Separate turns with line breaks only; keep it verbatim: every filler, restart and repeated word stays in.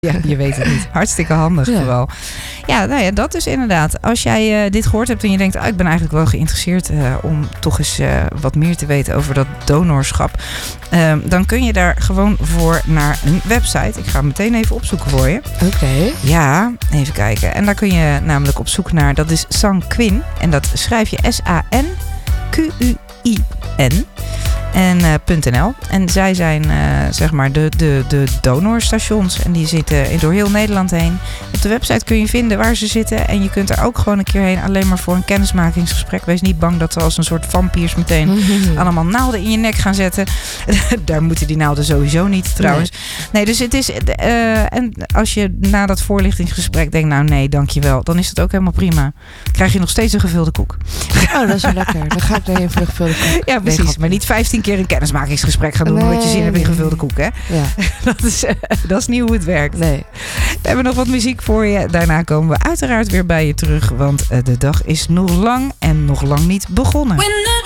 Ja, je weet het niet. Hartstikke handig ja. vooral. Ja, nou ja, dat is inderdaad. Als jij uh, dit gehoord hebt en je denkt... Oh, ik ben eigenlijk wel geïnteresseerd uh, om toch eens uh, wat meer te weten over dat donorschap. Uh, dan kun je daar gewoon voor naar een website. Ik ga hem meteen even opzoeken voor je.
Oké. Okay.
Ja, even kijken. En daar kun je namelijk op zoek naar... Dat is Sanquin. En dat schrijf je S A N Q U I N. En uh, .nl. En zij zijn uh, zeg maar de, de, de donorstations. En die zitten door heel Nederland heen. Op de website kun je vinden waar ze zitten. En je kunt er ook gewoon een keer heen. Alleen maar voor een kennismakingsgesprek. Wees niet bang dat ze als een soort vampiers meteen mm-hmm. allemaal naalden in je nek gaan zetten. Daar moeten die naalden sowieso niet trouwens. Nee, nee dus het is... Uh, en als je na dat voorlichtingsgesprek denkt... Nou nee, dankjewel. Dan is het ook helemaal prima. Krijg je nog steeds een gevulde koek.
Oh, dat is wel lekker. Dan ga ik daarheen voor de gevulde koek.
Ja, precies. Nee, maar niet vijftien keer een kennismakingsgesprek gaan doen nee, omdat je zin hebt in gevulde koek, hè?
Ja.
dat, is, uh, dat is niet hoe het werkt.
Nee.
We hebben nog wat muziek voor je. Daarna komen we uiteraard weer bij je terug, want uh, de dag is nog lang en nog lang niet begonnen.